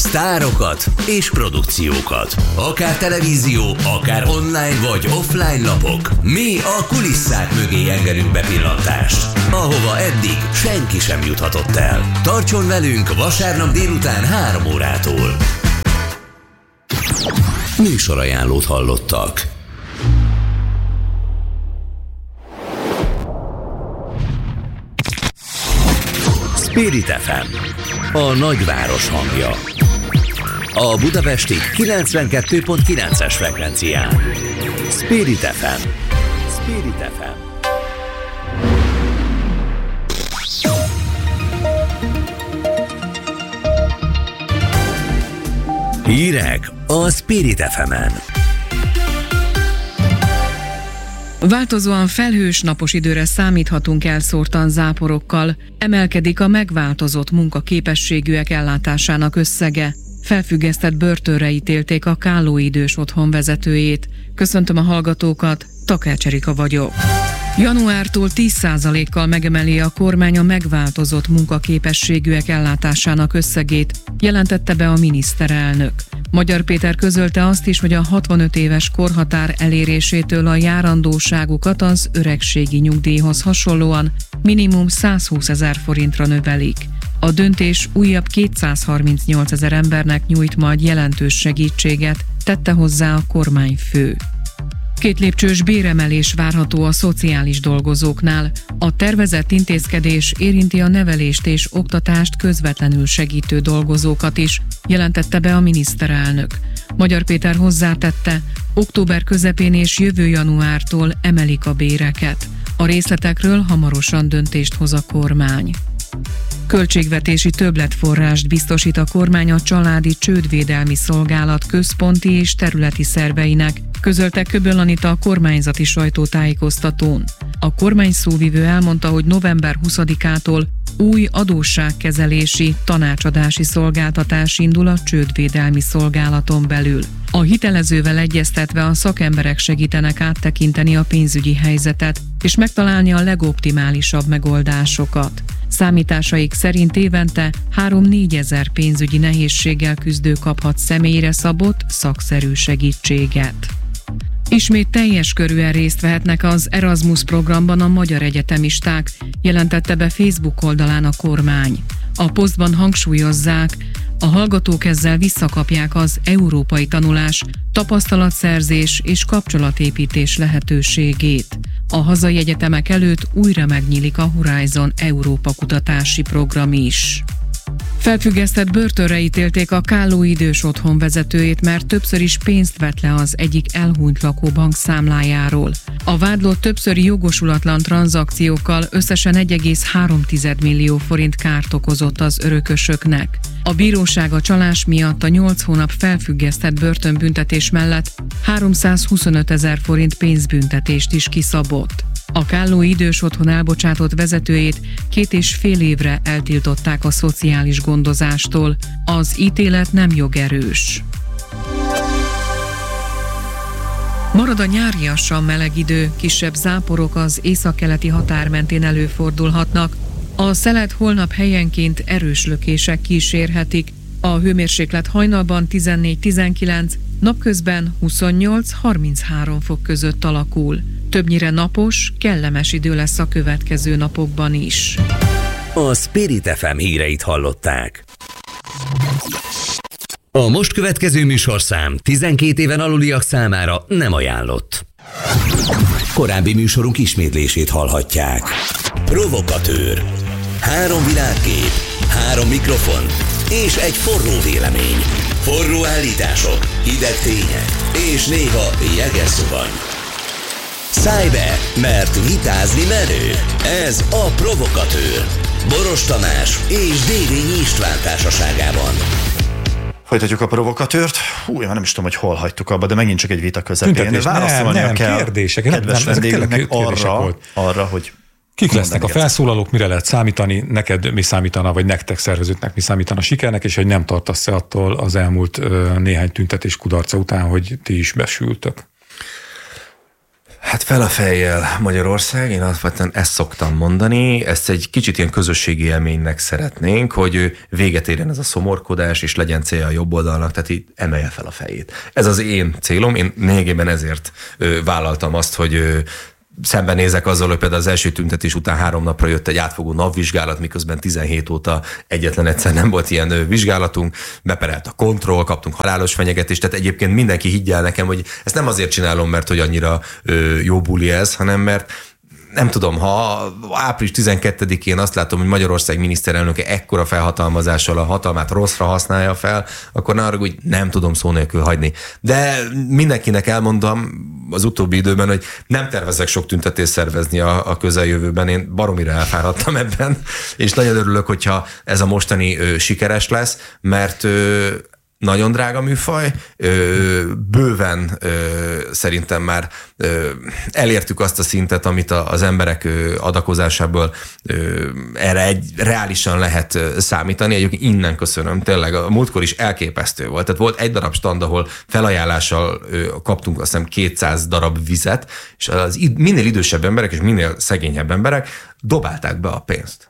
sztárokat és produkciókat. Akár televízió, akár online vagy offline lapok. Mi a kulisszák mögé engedünk bepillantást, ahova eddig senki sem juthatott el. Tartson velünk vasárnap délután 3 órától. Műsorajánlót hallottak. Spirit FM, a nagyváros hangja. A budapesti 92.9-es frekvencián. Spirit FM. Spirit FM. Hírek a Spirit FM-en. Változóan felhős napos időre számíthatunk elszórtan záporokkal. Emelkedik a megváltozott munkaképességűek ellátásának összege. Felfüggesztett börtönre ítélték a Kálló idős otthon vezetőjét. Köszöntöm a hallgatókat, Takács Erika vagyok. Januártól 10%-kal megemeli a kormány a megváltozott munkaképességűek ellátásának összegét, jelentette be a miniszterelnök. Magyar Péter közölte azt is, hogy a 65 éves korhatár elérésétől a járandóságukat az öregségi nyugdíjhoz hasonlóan minimum 120 000 forintra növelik. A döntés újabb 238 000 embernek nyújt majd jelentős segítséget, tette hozzá a kormányfő. 2 lépcsős béremelés várható a szociális dolgozóknál. A tervezett intézkedés érinti a nevelést és oktatást közvetlenül segítő dolgozókat is, jelentette be a miniszterelnök. Magyar Péter hozzátette, október közepén és jövő januártól emelik a béreket. A részletekről hamarosan döntést hoz a kormány. Költségvetési többletforrást biztosít a kormány a Családi Csődvédelmi Szolgálat központi és területi szerveinek, közölte Köböl Anita a kormányzati sajtótájékoztatón. A kormány szóvivő elmondta, hogy november 20-ától új adósságkezelési, tanácsadási szolgáltatás indul a Csődvédelmi Szolgálaton belül. A hitelezővel egyeztetve a szakemberek segítenek áttekinteni a pénzügyi helyzetet és megtalálni a legoptimálisabb megoldásokat. Számításaik szerint évente 3-4 ezer pénzügyi nehézséggel küzdő kaphat személyre szabott, szakszerű segítséget. Ismét teljes körűen részt vehetnek az Erasmus programban a magyar egyetemisták, jelentette be Facebook oldalán a kormány. A posztban hangsúlyozzák, a hallgatók ezzel visszakapják az európai tanulás, tapasztalatszerzés és kapcsolatépítés lehetőségét. A hazai egyetemek előtt újra megnyílik a Horizon Európa kutatási program is. Felfüggesztett börtönre ítélték a Kálló idős otthon vezetőjét, mert többször is pénzt vett le az egyik elhunyt lakóbank számlájáról. A vádlott többszöri jogosulatlan tranzakciókkal összesen 1,3 millió forint kárt okozott az örökösöknek. A bíróság a csalás miatt a 8 hónap felfüggesztett börtönbüntetés mellett 325 000 forint pénzbüntetést is kiszabott. A Kálló idős otthon elbocsátott vezetőjét 2,5 évre eltiltották a szociális gondozástól. Az ítélet nem jogerős. Marad a nyáriasan meleg idő, kisebb záporok az északkeleti határ mentén előfordulhatnak. A szelet holnap helyenként erős lökések kísérhetik. A hőmérséklet hajnalban 14-19, napközben 28-33 fok között alakul. Többnyire napos, kellemes idő lesz a következő napokban is. A Spirit FM híreit hallották. A most következő műsorszám 12 éven aluliak számára nem ajánlott. Korábbi műsorunk ismétlését hallhatják. Provokatőr. 3 világkép, 3 mikrofon és egy forró vélemény. Forró állítások, hideg tények és néha jeges zuhany. Szállj be, mert vitázni menő. Ez a Provokatőr. Boros Tamás és Dévényi István társaságában. Folytatjuk a Provokatőrt. Már nem is tudom, hogy hol hagytuk abba, de megint csak egy vita közepén. Válaszolnia kell kérdések. Kedves vendégünknek arra, hogy kik lesznek a felszólalók, mire lehet számítani, neked mi számítana, vagy nektek szervezőknek mi számítana sikernek, és hogy nem tartasz-e attól az elmúlt néhány tüntetés kudarca után, hogy ti is besültök. Hát fel a fejjel Magyarország, én alapvetően ezt szoktam mondani, ezt egy kicsit ilyen közösségi élménynek szeretnénk, hogy véget érjen ez a szomorkodás, és legyen célja a jobb oldalnak, tehát így emelje fel a fejét. Ez az én célom, én lényegében ezért vállaltam azt, hogy szembenézek azzal, hogy például az első tüntetés után 3 napra jött egy átfogó napvizsgálat, miközben 17 óta egyetlen egyszer nem volt ilyen vizsgálatunk, beperelt a kontroll, kaptunk halálos fenyegetést, tehát egyébként mindenki higgye el nekem, hogy ezt nem azért csinálom, mert hogy annyira jó buli ez, hanem mert nem tudom, ha április 12-én azt látom, hogy Magyarország miniszterelnöke ekkora felhatalmazással a hatalmát rosszra használja fel, akkor ne arra, hogy nem tudom szó nélkül hagyni. De mindenkinek elmondom az utóbbi időben, hogy nem tervezek sok tüntetést szervezni a közeljövőben. Én baromira elfáradtam ebben, és nagyon örülök, hogyha ez a mostani sikeres lesz, mert nagyon drága műfaj, bőven szerintem már elértük azt a szintet, amit az emberek adakozásából erre reálisan lehet számítani. Egyébként innen köszönöm, tényleg a múltkor is elképesztő volt. Tehát volt egy darab stand, ahol felajánlással kaptunk azt hiszem 200 darab vizet, és az minél idősebb emberek és minél szegényebb emberek dobálták be a pénzt.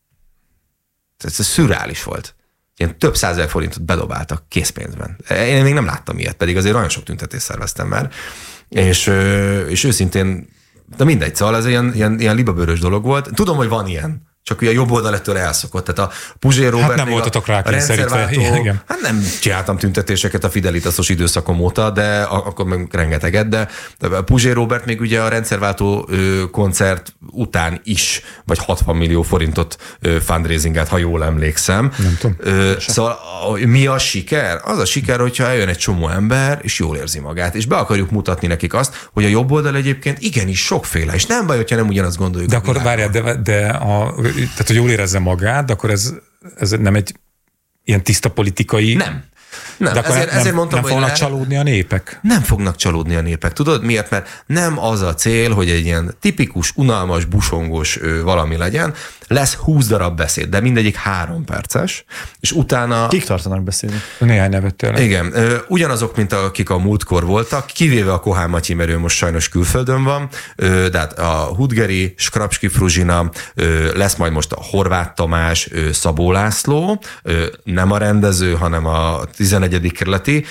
Ez szürreális volt. Ilyen több 100 000 forintot bedobáltak készpénzben. Én még nem láttam ilyet, pedig azért nagyon sok tüntetést szerveztem már. És őszintén, de mindegy, szóval ez ilyen libabőrös dolog volt. Tudom, hogy van ilyen, csak ugye a jobb oldal ettől elszokott. Tehát a Puzsér Róbert, hát nem voltatok rá kényszerítve. Hát nem csináltam tüntetéseket a Fidelitas-os időszakom óta, de akkor meg rengeteget, de a Puzsér Róbert még ugye a rendszerváltó koncert után is, vagy 60 millió forintot fundraisingelt, ha jól emlékszem. Nem tudom. Szóval mi a siker? Az a siker, hogyha eljön egy csomó ember, és jól érzi magát, és be akarjuk mutatni nekik azt, hogy a jobb oldal egyébként igenis sokféle, és nem baj, hogyha nem ugyanazt gondoljuk. De akkor várjál, tehát, hogy jól érezze magát, de akkor ez nem egy ilyen tiszta politikai... Nem. De akkor ezért mondtam, nem fognak csalódni a népek? Nem fognak csalódni a népek. Tudod miért? Mert nem az a cél, hogy egy ilyen tipikus, unalmas, busongós valami legyen. Lesz 20 darab beszéd, de mindegyik 3 perces, és utána... Kik tartanak beszélni? Néhány nevet tényleg. Igen. Ugyanazok, mint akik a múltkor voltak, kivéve a Kohán Matyi, mert ő most sajnos külföldön van, de hát a Hudgeri, Skrapski Fruzsina, lesz majd most a Horváth Tamás, Szabó László, nem a rendező, hanem a 11. kerületi.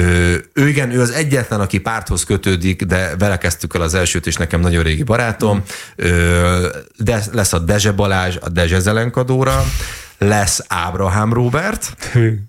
Ő az egyetlen, aki párthoz kötődik, de vele kezdtük el az elsőt, és nekem nagyon régi barátom. De lesz a Dezse Balázs, a Dezse Zelenkadóra, lesz Ábrahám Róbert,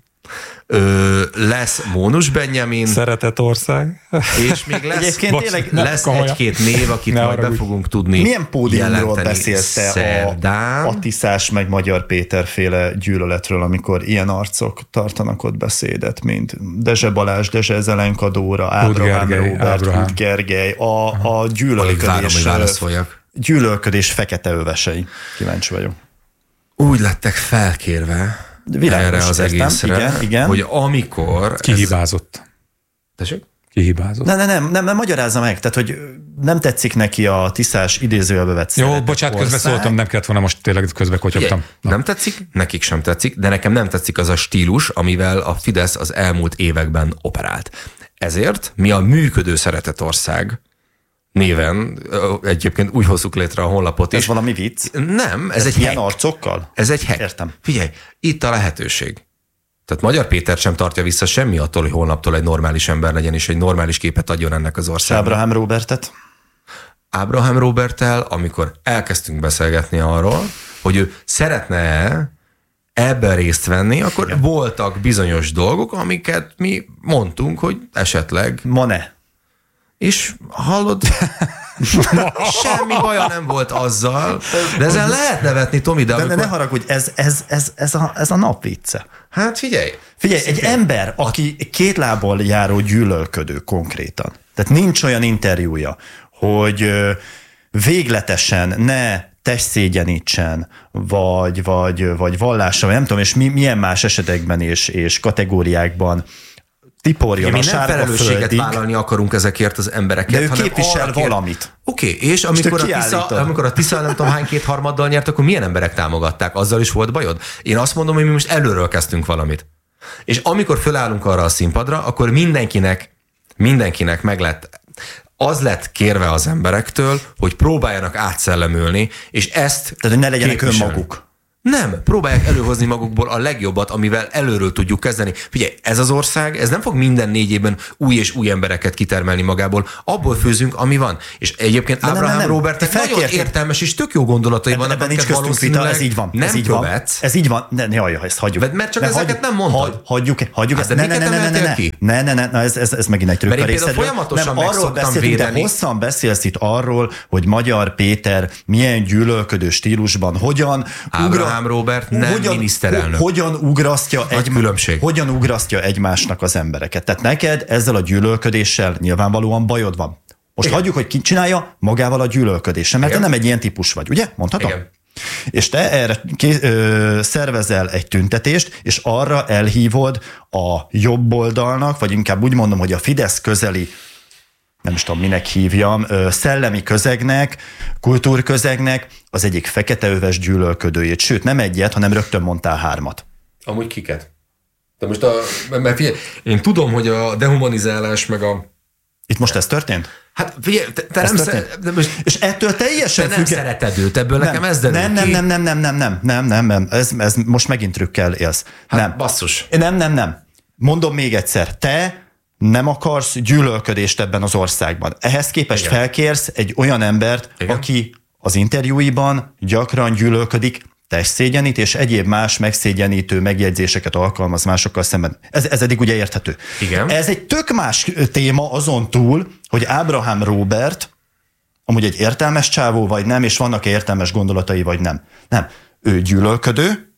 lesz Mónus Benjamin. Szeretett ország. És még lesz egy-két név, akit majd be fogunk tudni. Milyen pódiumról beszélsz szerdán? A Tiszás meg Magyar Péter féle gyűlöletről, amikor ilyen arcok tartanak ott beszédet, mint Dezse Balázs, Dezse Zelenkadóra, Ábrahám Róbert, Hud Gergely, a gyűlölködés fekete övesei. Kíváncsi vagyok. Úgy lettek felkérve erre az egészre, igen. hogy amikor... Kihibázott. Tessék? Kihibázott. Nem, magyarázza meg, tehát, hogy nem tetszik neki a Tiszás idézőjelbe vett Jó, bocsánat, közbeszóltam, nem kellett volna, most tényleg közbe kotyogtam. Nem tetszik, nekik sem tetszik, de nekem nem tetszik az a stílus, amivel a Fidesz az elmúlt években operált. Ezért mi a működő szeretett ország néven, egyébként úgy hozzuk létre a honlapot is. Ez valami vicc? Nem, ez egy ilyen hack. arcokkal? Ez egy hack. Értem. Figyelj, itt a lehetőség. Tehát Magyar Péter sem tartja vissza semmi attól, hogy holnaptól egy normális ember legyen, és egy normális képet adjon ennek az országnak. Ábrahám Róbertet? Ábrahám Róberttel, amikor elkezdtünk beszélgetni arról, hogy ő szeretne ebben részt venni, akkor igen, voltak bizonyos dolgok, amiket mi mondtunk, hogy esetleg... Ma ne. És hallod, semmi baja nem volt azzal, de ezen lehet nevetni, Tomi, de ne haragudj, ez a nap vicce. Hát figyelj, egy ember, aki 2 lábbal járó gyűlölködő konkrétan, tehát nincs olyan interjúja, hogy végletesen ne testszégyenítsen, vagy vallása, vagy nem tudom, és milyen más esetekben és kategóriákban tiporjon a sárga földig. Mi nem felelősséget vállalni akarunk ezekért az emberekért. De ő képvisel valamit. Oké, és amikor a Tisza nem tudom hány 2/3 nyert, akkor milyen emberek támogatták? Azzal is volt bajod? Én azt mondom, hogy mi most előről kezdtünk valamit. És amikor fölállunk arra a színpadra, akkor mindenkinek meg lett... az lett kérve az emberektől, hogy próbáljanak átszellemülni, és ezt tehát, hogy ne legyenek önmaguk. Nem, próbálják előhozni magukból a legjobbat, amivel előről tudjuk kezdeni. Figyelj, ez az ország, ez nem fog minden 4 évben új és új embereket kitermelni magából. Abból főzünk, ami van. És egyébként Ábrahám Róbertnek nagyon értelmes és tök jó gondolatai vannak, ebben nincs köztünk vita, ez így van. Nem ez így követsz. Ez így van. Jaj, ezt hagyjuk. Mert csak ezeket nem mondtad. Hagyjuk. Ne, ez megint egy trükk a részedről. Nem, arról beszélünk, de hosszan beszélsz itt arról, hogy Magyar Péter milyen gyűlölködő stílusban, hogyan Róbert nem miniszterelnök. Hogyan ugrasztja egymásnak az embereket. Tehát neked ezzel a gyűlölködéssel nyilvánvalóan bajod van. Most hagyjuk, hogy ki csinálja magával a gyűlölködéssel, mert te nem egy ilyen típus vagy, ugye? Mondhatom? Igen. És te erre szervezel egy tüntetést, és arra elhívod a jobb oldalnak, vagy inkább úgy mondom, hogy a Fidesz közeli, nem is tudom, minek hívjam, szellemi közegnek, kultúrközegnek az egyik feketeöves gyűlölködőjét. Sőt, nem egyet, hanem rögtön mondtál 3. Amúgy kiket? De most mert figyelj, én tudom, hogy a dehumanizálás meg a... Itt most ez történt? Hát figyelj, te nem most... És ettől teljesen nem szereted őt, ebből nekem ez derül ki. Nem. Ez most megint trükkel élsz. Hát nem. Basszus. Nem. Mondom még egyszer, te nem akarsz gyűlölködést ebben az országban. Ehhez képest felkérsz egy olyan embert, aki az interjúiban gyakran gyűlölködik, testszégyenít és egyéb más megszégyenítő megjegyzéseket alkalmaz másokkal szemben. Ez eddig ugye érthető. Igen. Ez egy tök más téma azon túl, hogy Ábrahám Róbert amúgy egy értelmes csávó vagy nem, és vannak értelmes gondolatai vagy nem. Nem. Ő gyűlölködő,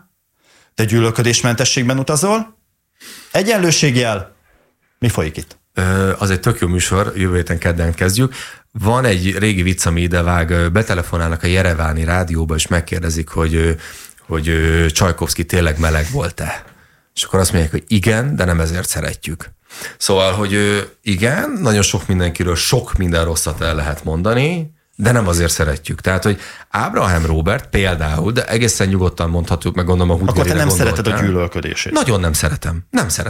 te gyűlölködésmentességben utazol, egyenlőségjel. Mi folyik itt? Az egy tök jó műsor, jövő héten kedden kezdjük. Van egy régi vicc, ami idevág, betelefonálnak a jereváni rádióba, és megkérdezik, hogy Csajkovszki tényleg meleg volt-e? És akkor azt mondják, hogy igen, de nem ezért szeretjük. Szóval, hogy igen, nagyon sok mindenkiről sok minden rosszat el lehet mondani, de nem azért szeretjük. Tehát, hogy Ábrahám Róbert például, de egészen nyugodtan mondhatjuk, meg gondolom a Hudgerire akkor te nem szereted a gyűlölködését. Nagyon nem szeretem.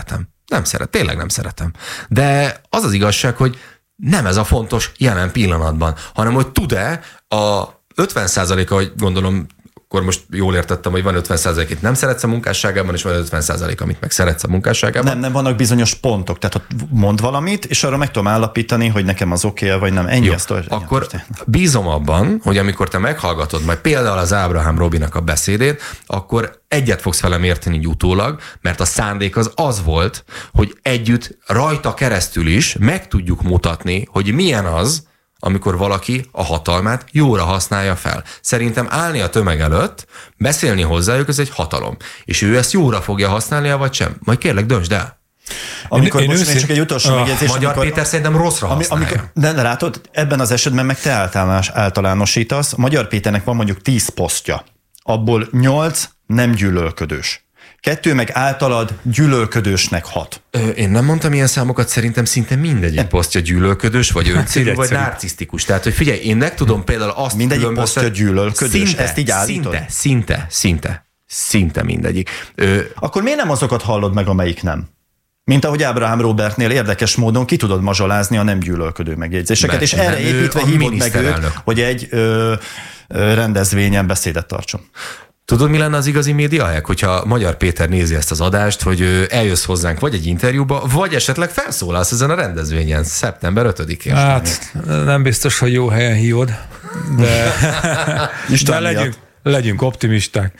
Tényleg nem szeretem. De az az igazság, hogy nem ez a fontos jelen pillanatban, hanem hogy tud-e a 50%-a, hogy gondolom, akkor most jól értettem, hogy van 50% amit nem szeretsz a munkásságában, és van 50% amit meg szeretsz a munkásságában. Nem vannak bizonyos pontok, tehát mond valamit, és arra meg tudom állapítani, hogy nekem az oké, vagy nem. Ennyi. Jó, akkor bízom abban, hogy amikor te meghallgatod majd például az Ábrahám Robinak a beszédét, akkor egyet fogsz velem érteni így utólag, mert a szándék az volt, hogy együtt rajta keresztül is meg tudjuk mutatni, hogy milyen az, amikor valaki a hatalmát jóra használja fel. Szerintem állni a tömeg előtt, beszélni hozzájuk, ez egy hatalom. És ő ezt jóra fogja használni, vagy sem? Majd kérlek, döntsd el. Amikor most csak egy utolsó megjegyzés. Magyar Péter szerintem rosszra használja. De látod, ebben az esetben meg te általánosítasz. Magyar Péternek van mondjuk 10 posztja. Abból 8 nem gyűlölködős. 2 meg általad gyűlölködősnek hat. Én nem mondtam ilyen számokat, szerintem szinte mindegyik posztja gyűlölködős, vagy öncélú, vagy narcisztikus. Tehát, hogy figyelj, én meg tudom például azt mindegyik posztja gyűlölködős, szinte, ezt így állítod? Szinte mindegyik. Akkor miért nem azokat hallod meg, amelyik nem? Mint ahogy Ábrahám Róbertnél érdekes módon ki tudod mazsolázni a nem gyűlölködő megjegyzéseket, és erre építve hívod meg őt, hogy egy rendezvényen beszédet tartson. Tudod, mi lenne az igazi médiahack, hogyha Magyar Péter nézi ezt az adást, hogy eljössz hozzánk vagy egy interjúba, vagy esetleg felszólalsz ezen a rendezvényen, szeptember 5-én. Hát nem biztos, hogy jó helyen hívod, de legyünk optimisták.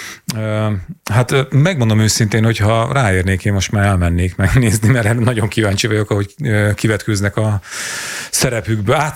Hát megmondom őszintén, hogyha ráérnék, én most már elmennék megnézni, mert nagyon kíváncsi vagyok, ahogy kivetkőznek a szerepükből.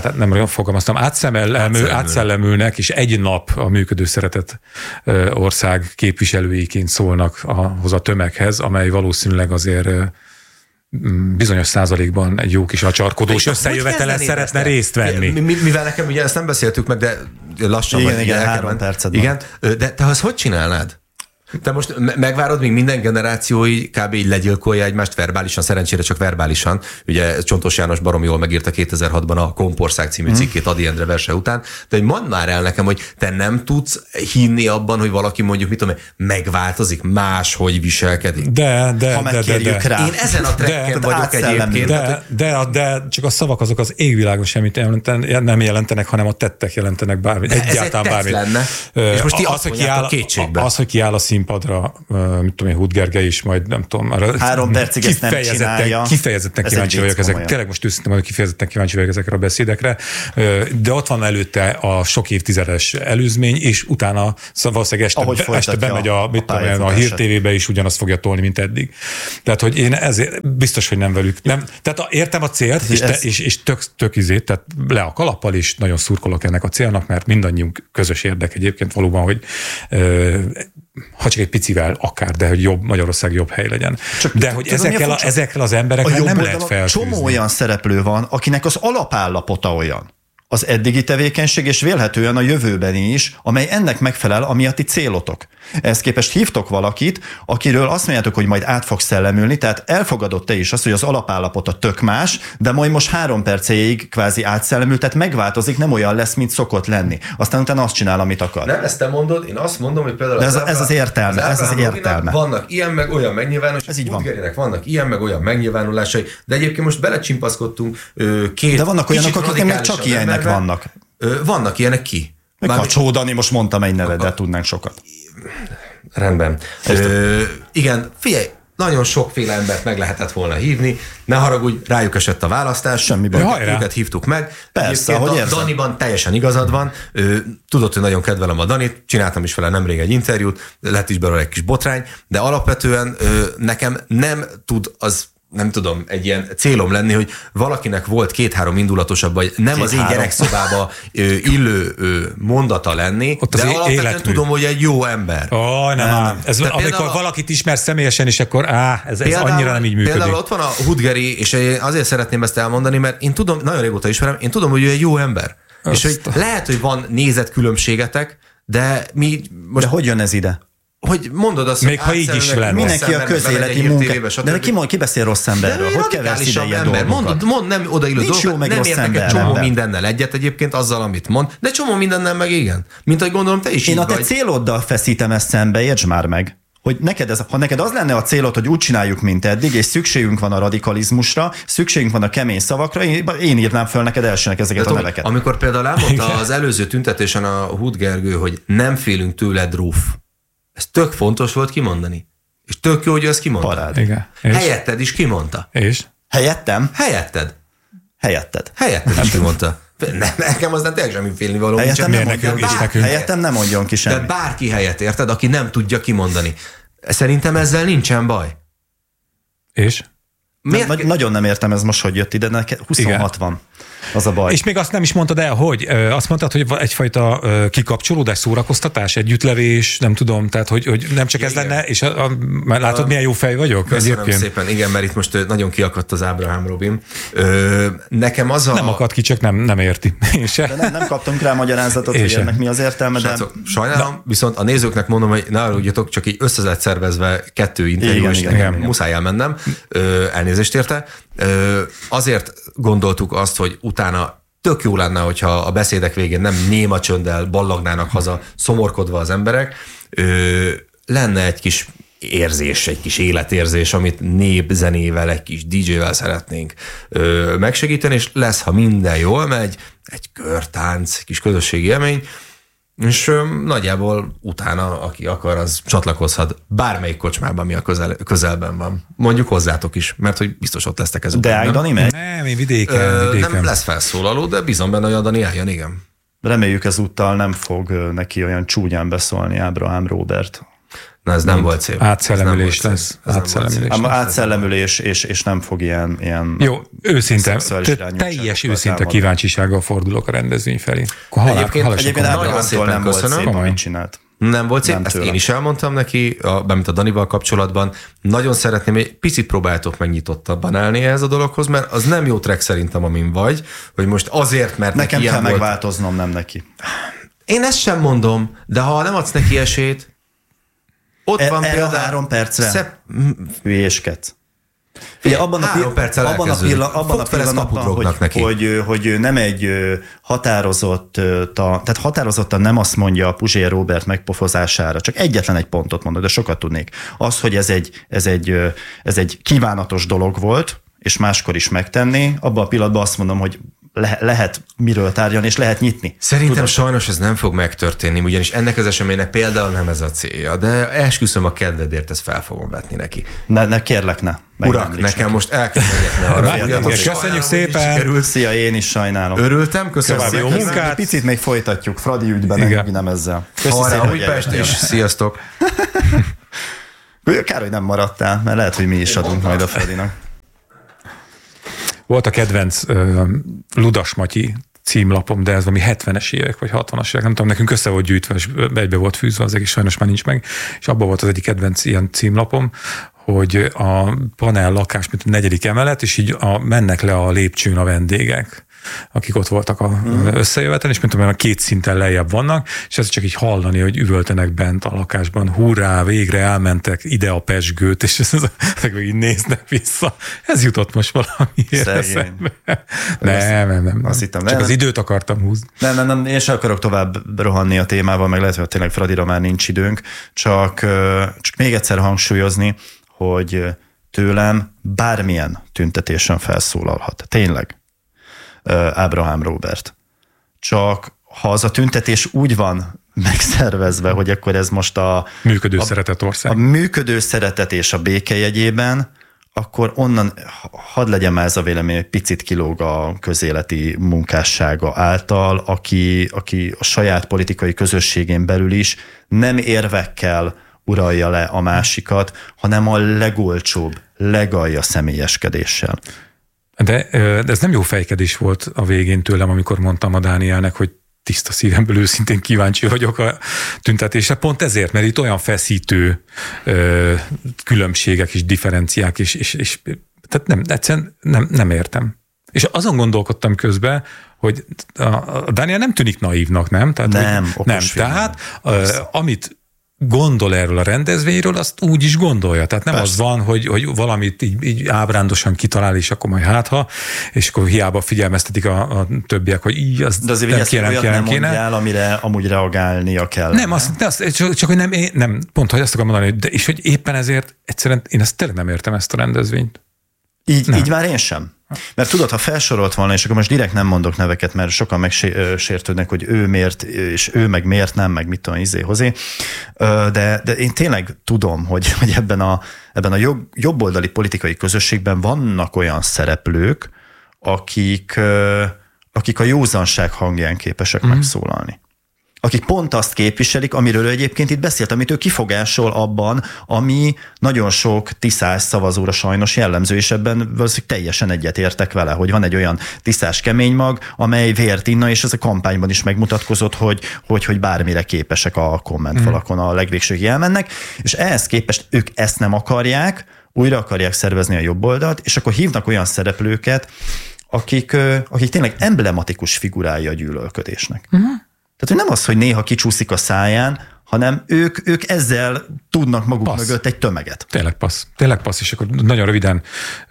Átszellemülnek, és egy nap a működő szeretet ország képviselőiként szólnak ahhoz a tömeghez, amely valószínűleg azért bizonyos százalékban egy jó kis acsarkodós összejövetelen szeretne részt venni. Mivel nekem ugye ezt nem beszéltük meg, de lassan igen, 3 percet. Igen, de te azt hogy csinálnád? Te most megvárod, még minden generációi kb. Így legyilkolja egymást verbálisan, szerencsére csak verbálisan. Ugye Csontos János baromi jól megírta 2006-ban a Kompország című cikkét Ady Endre verse után, de hogy mondd már el nekem, hogy te nem tudsz hinni abban, hogy valaki mondjuk, mit tudom, megváltozik, máshogy viselkedik. De. Rá. Én ezen a trekken vagyok egyébként. De csak a szavak azok az égvilágon semmit nem jelentenek, hanem a tettek jelentenek bármit. Egyáltalán bármit. Lenne. És most ti azt mondjátok kétségbe. Az, hogy kiáll a színpadra, mit tudom én, Hut Gergely is, majd nem tudom. 3 percig ezt nem csinálja. Kifejezetten kíváncsi vagyok ezek. Tényleg most őszintén mondom, kifejezetten kíváncsi vagyok ezekre a beszédekre. De ott van előtte a sok évtizedes előzmény, és utána valószínűleg este bemegy a Hír TV-be is ugyanazt fogja tolni, mint eddig. Tehát, hogy én ezért biztos, hogy nem velük. Nem. Tehát értem a célt, és tök izét, tehát le a kalappal, és nagyon szurkolok ennek a célnak, mert mindannyiunk közös érdek egyébként valóban, hogy ha csak egy picivel akár, de hogy Magyarország jobb hely legyen. De hogy ezekkel az emberekkel nem lehet felfűzni. Csomó olyan szereplő van, akinek az alapállapota olyan, az eddigi tevékenység, és vélhetően a jövőbeni is, amely ennek megfelel a miatti célotok. Ehhez képest hívtok valakit, akiről azt mondjátok, hogy majd át fog szellemülni, tehát elfogadott te is azt, hogy az alapállapota tök más, de majd most 3 percéig kvázi átszellemül, tehát megváltozik, nem olyan lesz, mint szokott lenni. Aztán utána azt csinál, amit akar. Nem ezt te mondod, én azt mondom, hogy például ez az értelme. Vannak ilyen meg olyan megnyilvánulásai, Hut vannak ilyen meg olyan megnyilvánulásai, de egyébként most belecsimpaszkodtunk két. De vannak olyanok, akik még csak ilyenek vannak. Vannak ilyenek ki? Kacsó Dani, most mondtam egy nevet, de tudnánk sokat. Rendben. Igen, figyelj, nagyon sokféle embert meg lehetett volna hívni, ne haragudj, rájuk esett a választás, semmi baj. Őket hívtuk meg. Persze, ahogy érzem. Daniban teljesen igazad van, tudod, hogy nagyon kedvelem a Danit, csináltam is vele nemrég egy interjút, lett is belőle egy kis botrány, de alapvetően nekem nem tud az, nem tudom, egy ilyen célom lenni, hogy valakinek volt 2-3 indulatosabb, vagy nem az én gyerekszobába illő mondata lenni, ott de alapvetően tudom, hogy egy jó ember. Nem. Ez, amikor valakit ismer személyesen, és akkor ez annyira nem így működik. Például ott van a Hut Geri, és én azért szeretném ezt elmondani, mert én tudom, nagyon régóta ismerem, én tudom, hogy ő egy jó ember. És hogy lehet, hogy van nézetkülönbségetek, de mi most... De hogy jön ez ide? Hogy mondod azt, még ha így is lenne. Mindenki a közéleti munka. De ki beszél rossz emberről? Hogy keversz ide ilyen dolgokat? Mondd, nem odaillő dolgokat. Nem értek egy csomó mindennel egyet egyébként azzal, amit mond, de csomó mindennel meg igen. Mint ahogy gondolom, te is én a te céloddal feszítem ezt szembe, értsd már meg. Hogy ha neked az lenne a célod, hogy úgy csináljuk, mint eddig, és szükségünk van a radikalizmusra, szükségünk van a kemény szavakra, én írnám föl neked elsőnek ezeket a neveket. Amikor például elmondta az előző tüntetésen a Hut Gergő, hogy nem félünk tőled, Rúf. Ez tök fontos volt kimondani. És tök jó, hogy ezt kimondta. Parád. Igen. Helyetted is kimondta. És? Helyettem? Helyetted Nem is kimondta. Nekem az nem tényleg semmi félnivaló. Helyettem nem mondjon ki semmi. De bárki helyett, érted, aki nem tudja kimondani. Szerintem ezzel nincsen baj. És? Nagyon nem értem, ez most hogy jött ide, de 26 van. Az a baj. És még azt nem is mondtad el, hogy azt mondtad, hogy egyfajta kikapcsolódás, szórakoztatás, együttlevés, nem tudom, tehát hogy nem csak ez lenne, és látod, milyen jó fej vagyok? Köszönöm szépen, igen, mert itt most nagyon kiakadt az Ábrahám Robin. Nekem az a... Nem akadt ki, csak nem érti. De nem kaptunk rá magyarázatot, hogy ennek mi az értelme, de... Sajnálom, viszont a nézőknek mondom, hogy ne arra csak így össze lett szervezve 2 interjú, és muszáj elmennem, elnézést érte. Azért gondoltuk azt, hogy utána tök jó lenne, hogyha a beszédek végén nem néma csönddel ballagnának haza, szomorkodva az emberek, lenne egy kis érzés, egy kis életérzés, amit népzenével, egy kis DJ-vel szeretnénk megsegíteni, és lesz, ha minden jól megy, egy körtánc, egy kis közösségi élmény, és nagyjából utána, aki akar, az csatlakozhat bármelyik kocsmában, ami a közelben van. Mondjuk hozzátok is, mert hogy biztos ott lesztek ezután. De Ágdani megy? Nem, én vidéken. Nem lesz felszólaló, de bízom benne, hogy a Dani eljön, igen. Reméljük ezúttal nem fog neki olyan csúnyán beszólni Ábrahám Róbert. Na, ez nem volt szép. Átszellemülés lesz. Átszellemülés, és nem fog ilyen jó, őszinte, teljes őszinte kíváncsisággal fordulok a rendezvény felé. Egyébként Ábrahámtól nem volt szép, amit csinált. Nem volt szép, ezt én is elmondtam neki, mint a Danival kapcsolatban. Nagyon szeretném, hogy picit próbáltok megnyitottabban állni ehhez a dologhoz, mert az nem jó track szerintem, amin vagy, hogy most azért, mert nekem kell megváltoznom, nem neki. Én ezt sem mondom, de ha nem adsz neki esélyt, Ott van erre például 3 percre hülyéskedsz. Ugye abban a pillanatban, hogy nem egy tehát határozottan nem azt mondja a Puzsér Róbert megpofozására, csak egyetlen egy pontot mondod, de sokat tudnék. Az, hogy ez egy kívánatos dolog volt, és máskor is megtenni, abban a pillanatban azt mondom, hogy lehet miről tárgyalni, és lehet nyitni. Szerintem sajnos ez nem fog megtörténni, ugyanis ennek az eseménynek például nem ez a célja, de esküszöm a kedvedért, ezt fel fogom vetni neki. Ne kérlek, ne. Urak, nekem most el kell menjek, ne arra. Köszönjük szépen! Szia, én is sajnálom. Örültem, köszönöm. Jó munkát! Picit még folytatjuk Fradi ügyben, nem ezzel. Köszönöm, Újpest, és sziasztok! Kár, hogy nem maradtál, mert lehet, hogy mi is adunk majd a Fradinak. Volt a kedvenc Ludas Matyi címlapom, de ez valami 70-es évek, vagy 60-as évek, nem tudom, nekünk össze volt gyűjtve, és egybe volt fűzve, az egész sajnos már nincs meg, és abban volt az egyik kedvenc ilyen címlapom, hogy a panel lakás, mint a 4. emelet, és így mennek le a lépcsőn a vendégek, akik ott voltak a összejövetelen, és mint tudom, a 2 szinten lejjebb vannak, és ez csak így hallani, hogy üvöltenek bent a lakásban, hurrá, végre elmentek ide a pezsgőt, és ezek így néznek vissza. Ez jutott most valamiért eszembe. Nem. Azt hittem, csak az időt akartam húzni. Nem, én sem akarok tovább rohanni a témával, meg lehet, hogy tényleg Fradira már nincs időnk, csak még egyszer hangsúlyozni, hogy tőlem bármilyen tüntetésen felszólalhat. Tényleg. Ábrahám Róbert. Csak ha az a tüntetés úgy van megszervezve, hogy akkor ez most a működő-szeretett ország. A működő szeretet és a béke jegyében, akkor onnan hadd legyen már ez a vélemény, hogy picit kilóg a közéleti munkássága által, aki a saját politikai közösségén belül is nem érvekkel uralja le a másikat, hanem a legolcsóbb, legalja személyeskedéssel. De ez nem jó fejkedés volt a végén tőlem, amikor mondtam a Dánielnek, hogy tiszta szívemből őszintén kíváncsi vagyok a tüntetésre. Pont ezért, mert itt olyan feszítő különbségek és differenciák, és tehát egyszerűen nem értem. És azon gondolkodtam közben, hogy a Dániel nem tűnik naívnak, nem? Tehát, nem. Tehát amit gondol erről a rendezvényről, azt úgy is gondolja. Tehát nem Persze. Az van, hogy valamit így ábrándosan kitalál, és akkor majd és akkor hiába figyelmeztetik a többiek, hogy így az de azért nem kéne. Mondjál, amire amúgy reagálnia kell. Nem, csak hogy nem, pont, hogy azt akarom mondani, és hogy éppen ezért egyszerűen én ezt tényleg nem értem, ezt a rendezvényt. Így már én sem. Mert tudod, ha felsorolt volna, és akkor most direkt nem mondok neveket, mert sokan megsértődnek, hogy ő miért, és ő meg miért nem, meg mit tudom, hozé. De én tényleg tudom, hogy ebben a jobboldali politikai közösségben vannak olyan szereplők, akik a józanság hangján képesek megszólalni. Akik pont azt képviselik, amiről ő egyébként itt beszélt, amit ő kifogásol abban, ami nagyon sok tiszás szavazóra sajnos jellemző, és ebben valószínűleg teljesen egyetértek vele, hogy van egy olyan tiszás kemény mag, amely vért inna, és ez a kampányban is megmutatkozott, hogy bármire képesek a kommentfalakon, a legvégsőkig elmennek, és ehhez képest ők ezt nem akarják, újra akarják szervezni a jobb oldalt, és akkor hívnak olyan szereplőket, akik tényleg emblematikus figurái a gyűlölködésnek. Tehát, hogy nem az, hogy néha kicsúszik a száján, hanem ők ezzel tudnak maguk mögött egy tömeget. Tényleg passz, és akkor nagyon röviden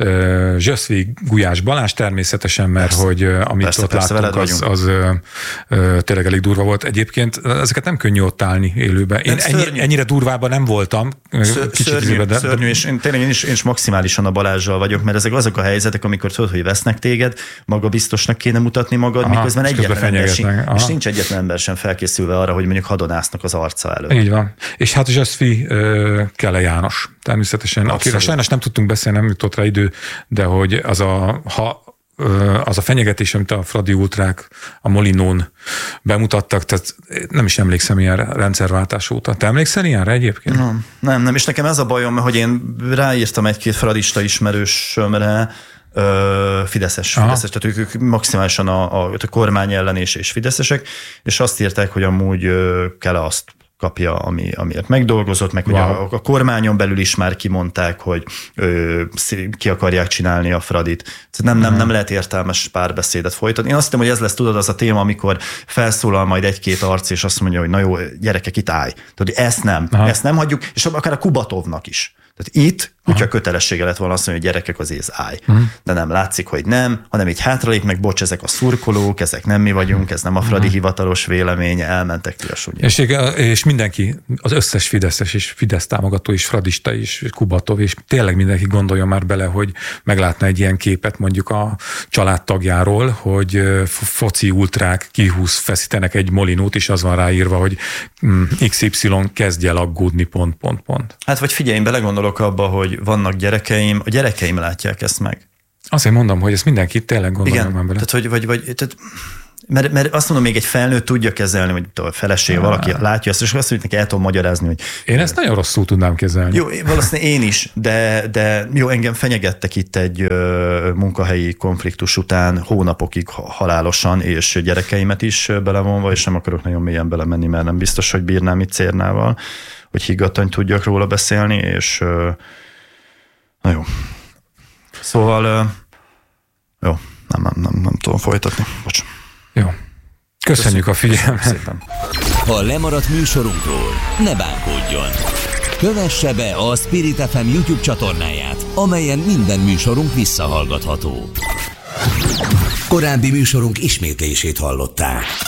Zsöszvi Gulyás Balázs természetesen, mert hogy amit ott láttunk, az tényleg elég durva volt. Egyébként ezeket nem könnyű ott állni élőben. Én ennyire durvában nem voltam. Szörnyű, és én is maximálisan a Balázsral vagyok, mert ezek azok a helyzetek, amikor tudod, hogy vesznek téged, magabiztosnak kéne mutatni magad, miközben és nincs egyetlen ember sem felkészülve arra, hogy mondjuk hadonásznak az arca előtt. Így van. És hát Zsöszvi Kele János természetesen, akire sajnos nem tudtunk beszélni, nem jutott rá idő, de hogy az a fenyegetés, amit a Fradi ultrák a Molinón bemutattak, tehát nem is emlékszem ilyen rendszerváltás óta. Te emlékszel ilyenre egyébként? Nem, és nekem ez a bajom, hogy én ráírtam egy-két fradista ismerősömre, Fideszes, tehát ők maximálisan a kormány ellen és fideszesek, és azt írták, hogy amúgy Kele azt kapja, amiért megdolgozott, meg wow. Hogy a kormányon belül is már kimondták, hogy ki akarják csinálni a Fradit. Nem lehet értelmes párbeszédet folytatni. Én azt hiszem, hogy ez lesz, tudod, az a téma, amikor felszólal majd egy-két arc, és azt mondja, hogy na jó, gyerekek, itt állj. Tudod, ezt nem hagyjuk, és akár a Kubatovnak is. Tehát itt kutya kötelessége lett volna azt mondani, hogy gyerekek, azért állj. De nem látszik, hogy nem, hanem így hátralép, meg bocs, ezek a szurkolók, ezek nem mi vagyunk, ez nem a Fradi hivatalos véleménye, elmentek ti a súlyra. És mindenki, az összes fideszes és Fidesz támogató is, fradista is, Kubatov, és tényleg mindenki gondolja már bele, hogy meglátna egy ilyen képet mondjuk a családtagjáról, hogy foci ultrák feszítenek egy molinót, és az van ráírva, hogy XY kezdj el aggódni, ... Hát vagy figyelj, én belegondolok abba, hogy vannak gyerekeim, a gyerekeim látják ezt meg. Azért mondom, hogy ezt mindenki tényleg gondolja már bele. Tehát, mert azt mondom, még egy felnőtt tudja kezelni, hogy a felesége valaki látja ezt, és azt mondja, neki el tudom magyarázni, hogy... Én ezt nagyon rosszul tudnám kezelni. Jó, valószínűleg én is, de jó, engem fenyegettek itt egy munkahelyi konfliktus után hónapokig halálosan, és gyerekeimet is belevonva, és nem akarok nagyon mélyen belemenni, mert nem biztos, hogy bírnám itt Cérnával, hogy higgadtan tudjak róla beszélni, és na jó. Szóval jó, nem tudom folytatni. Bocs. Jó. Köszönjük a figyelmet. Szépen. Ha lemaradt műsorunkról, ne bánkódjon. Kövesse be a Spirit FM YouTube csatornáját, amelyen minden műsorunk visszahallgatható. Korábbi műsorunk ismétlését hallották.